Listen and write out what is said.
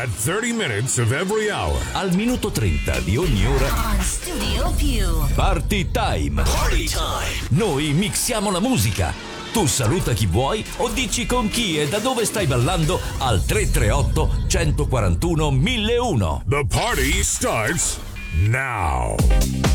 At 30 minutes of every hour. Al minuto 30 di ogni ora. On Studio Più. Party Time. Party Time. Noi mixiamo la musica. Tu saluta chi vuoi o dici con chi e da dove stai ballando al 338 141 1001. The party starts now.